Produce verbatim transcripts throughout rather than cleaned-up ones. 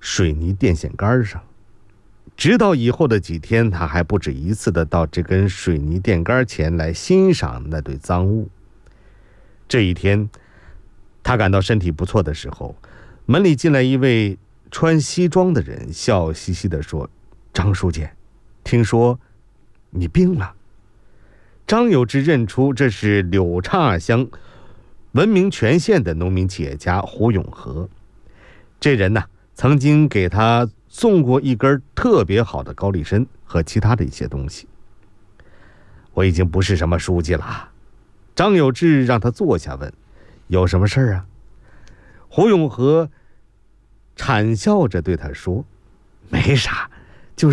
水泥电线杆上。直到以后的几天，他还不止一次的到这根水泥电杆前来欣赏那堆赃物。这一天，他感到身体不错的时候，门里进来一位穿西装的人，笑嘻嘻地说：“张书记，听说你病了。”张有志认出这是柳岔乡闻名全县的农民企业家胡永和。这人呢，曾经给他送过一根特别好的高丽参和其他的一些东西。我已经不是什么书记了。张有志让他坐下问：“有什么事儿啊？”胡永和谄笑着对他说：“没啥，就是……”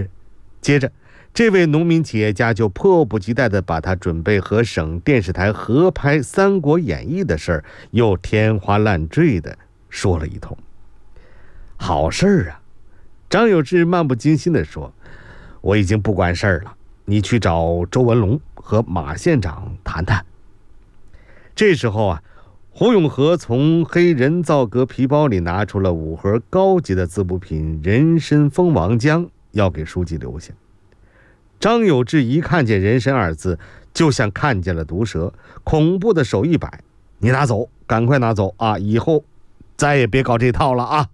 接着这位农民企业家就迫不及待地把他准备和省电视台合拍《三国演义》的事儿又天花乱坠地说了一通。好事儿啊！张有志漫不经心地说：“我已经不管事儿了，你去找周文龙和马县长谈谈。”这时候啊，胡永和从黑人造革皮包里拿出了五盒高级的滋补品人参蜂王浆，要给书记留下。张有志一看见人参二字，就像看见了毒蛇，恐怖的手一摆：“你拿走，赶快拿走啊！以后再也别搞这套了啊！”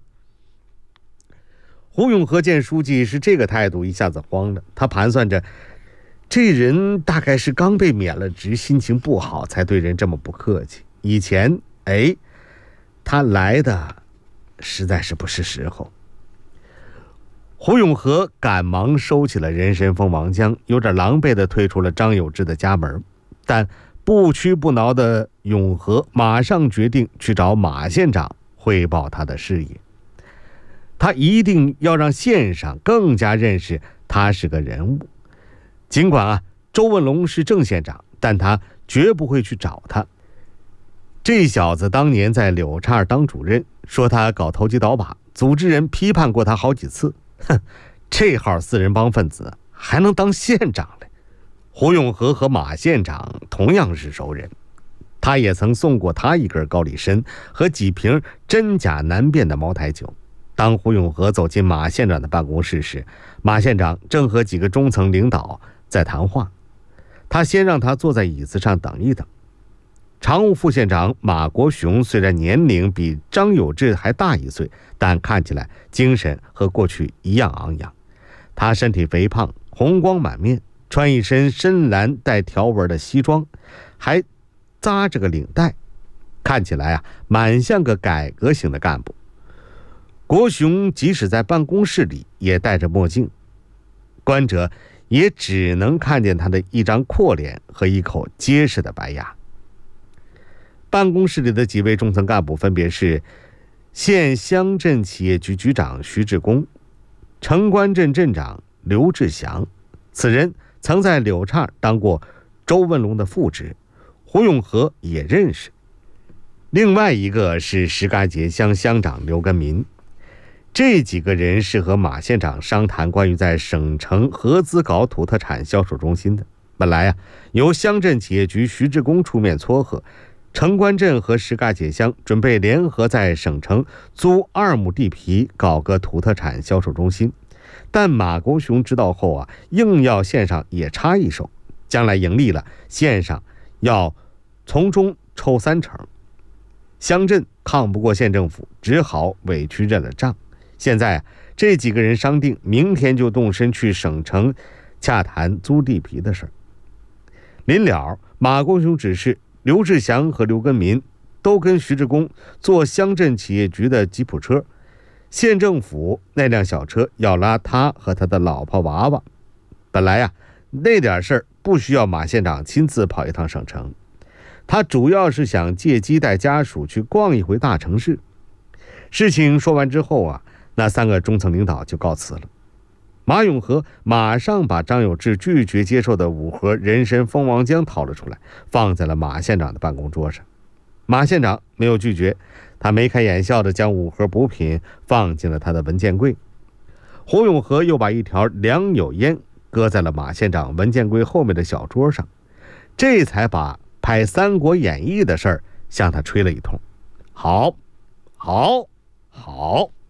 胡永和见书记是这个态度，一下子慌了。他盘算着，这人大概是刚被免了职，心情不好，才对人这么不客气。以前，哎，他来的实在是不是时候。胡永和赶忙收起了人参蜂王浆，有点狼狈地退出了张有志的家门。但不屈不挠的永和马上决定去找马县长汇报他的事业。他一定要让县上更加认识他是个人物。尽管啊，周文龙是郑县长，但他绝不会去找他。这小子当年在柳岔当主任，说他搞投机倒把，组织人批判过他好几次。哼，这号四人帮分子还能当县长嘞？胡永和和马县长同样是熟人，他也曾送过他一根高丽参和几瓶真假难辨的茅台酒。当胡永和走进马县长的办公室时，马县长正和几个中层领导在谈话。他先让他坐在椅子上等一等。常务副县长马国雄虽然年龄比张有志还大一岁，但看起来精神和过去一样昂扬。他身体肥胖，红光满面，穿一身深蓝带条纹的西装，还扎着个领带，看起来啊，蛮像个改革型的干部。国雄即使在办公室里也戴着墨镜，观者也只能看见他的一张阔脸和一口结实的白牙。办公室里的几位中层干部分别是县乡镇企业局局长徐志功、城关镇镇长刘志祥，此人曾在柳岔当过周文龙的副职，胡永和也认识。另外一个是石嘎节乡乡长刘根民。这几个人是和马县长商谈关于在省城合资搞土特产销售中心的。本来啊，由乡镇企业局徐志功出面撮合，城关镇和石嘎节乡准备联合在省城租二亩地皮搞个土特产销售中心。但马国雄知道后啊，硬要县上也插一手，将来盈利了，县上要从中抽三成。乡镇抗不过县政府，只好委屈认了账。现在啊，这几个人商定明天就动身去省城洽谈租地皮的事儿。临了，马国雄指示刘志祥和刘根民都跟徐志功坐乡镇企业局的吉普车，县政府那辆小车要拉他和他的老婆娃娃。本来啊，那点事儿不需要马县长亲自跑一趟省城，他主要是想借机带家属去逛一回大城市。事情说完之后啊，那三个中层领导就告辞了。马永和马上把张有志拒绝接受的五盒人参蜂王浆掏了出来，放在了马县长的办公桌上。马县长没有拒绝，他眉开眼笑地将五盒补品放进了他的文件柜。胡永和又把一条良友烟搁在了马县长文件柜后面的小桌上，这才把拍《三国演义》的事儿向他吹了一通。好，好，好。